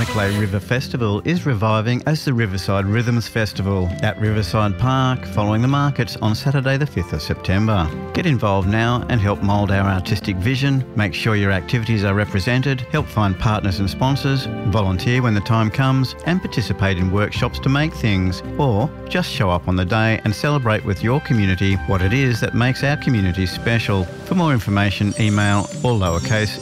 Macleay River Festival is reviving as the Riverside Rhythms Festival at Riverside Park following the markets on Saturday the 5th of September. Get involved now and help mould our artistic vision, make sure your activities are represented, help find partners and sponsors, volunteer when the time comes and participate in workshops to make things, or just show up on the day and celebrate with your community what it is that makes our community special. For more information, email all lowercase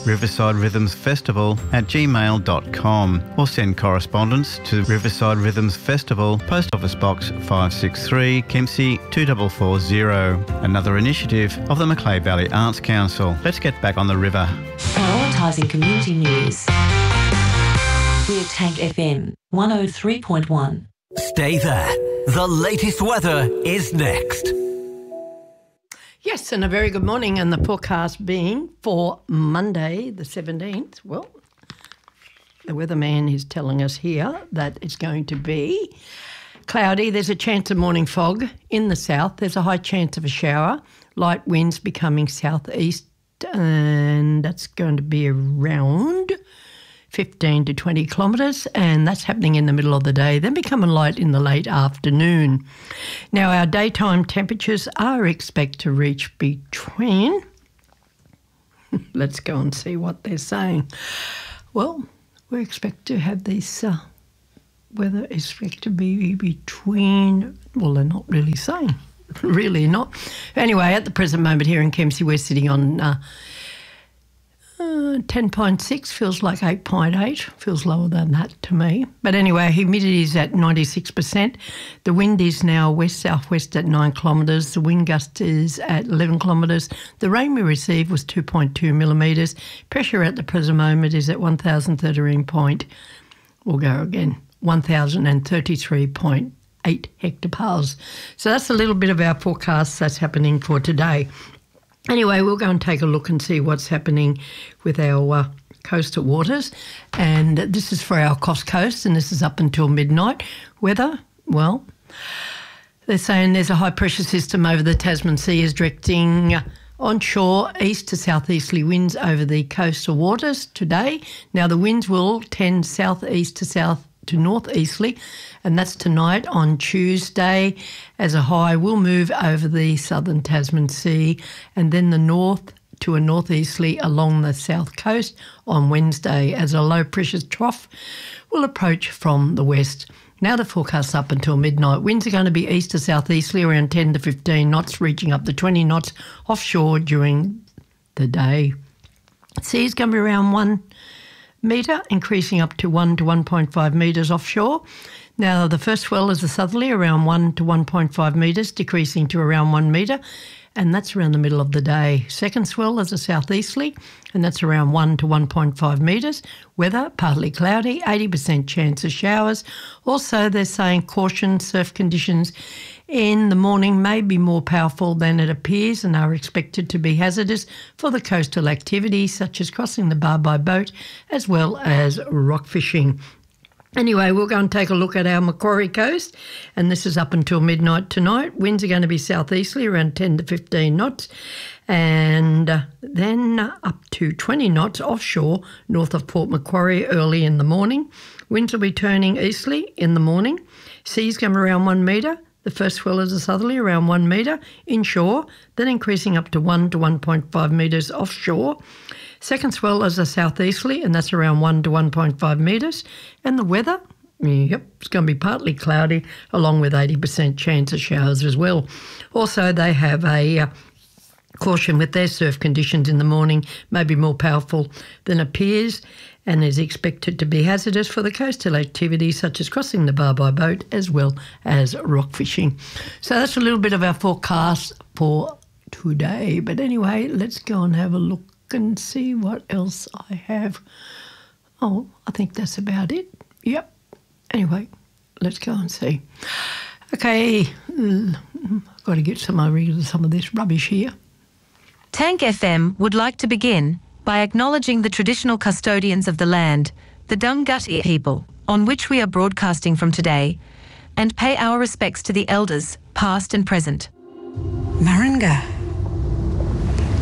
riversiderhythmsfestival@gmail.com or send correspondence to Riverside Rhythms Festival, Post Office Box 563, Kempsey 2440. Another initiative of the Macleay Valley Arts Council. Let's get back on the river. Prioritising community news. We're Tank FM 103.1. Stay there. The latest weather is next. Yes, and a very good morning, and the forecast being for Monday the 17th. Well, the weatherman is telling us here that it's going to be cloudy. There's a chance of morning fog in the south. There's a high chance of a shower. Light winds becoming southeast, and that's going to be around 15 to 20 kilometres, and that's happening in the middle of the day, then becoming light in the late afternoon. Now, our daytime temperatures are expected to reach between, let's go and see what they're saying. Well, we expect to have this weather expected to be between, well, they're not really saying, really not. Anyway, at the present moment here in Kempsey, we're sitting on 10.6, feels like 8.8, feels lower than that to me. But anyway, humidity is at 96%. The wind is now west-southwest at 9 kilometres. The wind gust is at 11 kilometres. The rain we received was 2.2 millimetres. Pressure at the present moment is at 1,033.8 hectopascals. So that's a little bit of our forecast that's happening for today. Anyway, we'll go and take a look and see what's happening with our coastal waters. And this is for our Coffs Coast, and this is up until midnight. Weather, well, they're saying there's a high-pressure system over the Tasman Sea is directing onshore east to southeasterly winds over the coastal waters today. Now, the winds will tend southeast to south to northeasterly, and that's tonight on Tuesday, as a high will move over the southern Tasman Sea and then the north to a northeasterly along the south coast on Wednesday, as a low pressure trough will approach from the west. Now the forecast up until midnight. Winds are going to be east to southeasterly around 10 to 15 knots, reaching up to 20 knots offshore during the day. Sea is going to be around 1 metre, increasing up to 1 to 1.5 metres offshore. Now, the first swell is a southerly, around 1 to 1.5 metres, decreasing to around 1 metre, and that's around the middle of the day. Second swell is a southeasterly, and that's around 1 to 1.5 metres. Weather, partly cloudy, 80% chance of showers. Also, they're saying caution, surf conditions in the morning may be more powerful than it appears and are expected to be hazardous for the coastal activities such as crossing the bar by boat as well as rock fishing. Anyway, we'll go and take a look at our Macquarie coast, and this is up until midnight tonight. Winds are going to be southeasterly around 10 to 15 knots, and then up to 20 knots offshore north of Port Macquarie early in the morning. Winds will be turning easterly in the morning. Seas come around 1 metre. The first swell is a southerly around 1 metre inshore, then increasing up to 1 to 1.5 metres offshore. Second swell is a southeasterly, and that's around 1 to 1.5 metres. And the weather, it's going to be partly cloudy, along with 80% chance of showers as well. Also, they have a caution with their surf conditions in the morning, may be more powerful than appears, and is expected to be hazardous for the coastal activities such as crossing the bar by boat as well as rock fishing. So that's a little bit of our forecast for today. But anyway, let's go and have a look and see what else I have. Oh, I think that's about it. Yep. Anyway, let's go and see. Okay, I've got to get some of this rubbish here. Tank FM would like to begin by acknowledging the traditional custodians of the land, the Dunghutti people, on which we are broadcasting from today, and pay our respects to the elders, past and present. Maranga,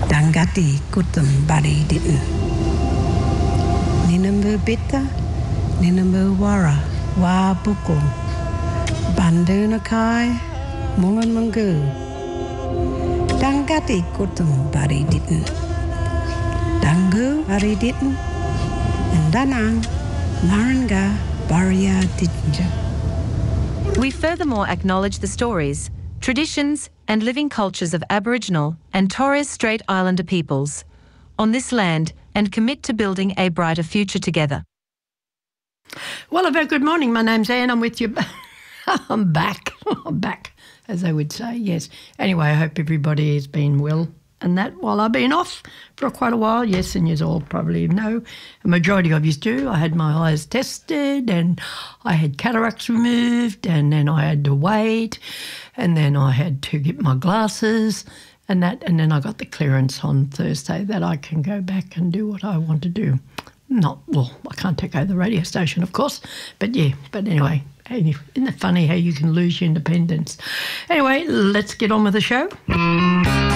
Dunghutti kutum bari ditten. Ninambu bitta, Ninamuwara, Wabuku, Bandunakai, Mungamungu. Dangati kutum bari didn't. Dangu bari didn't. And Danang, Maranga, Baria didn't. We furthermore acknowledge the stories, traditions and living cultures of Aboriginal and Torres Strait Islander peoples on this land and commit to building a brighter future together. Well, a very good morning. My name's Anne. I'm with you. I'm back. I'm back, as they would say, yes. Anyway, I hope everybody has been well and that while I've been off for quite a while. Yes, and you all probably know, a majority of you do. I had my eyes tested and I had cataracts removed and then I had to wait and then I had to get my glasses and then I got the clearance on Thursday that I can go back and do what I want to do. I can't take over the radio station, of course, but anyway, isn't it funny how you can lose your independence? Anyway, let's get on with the show.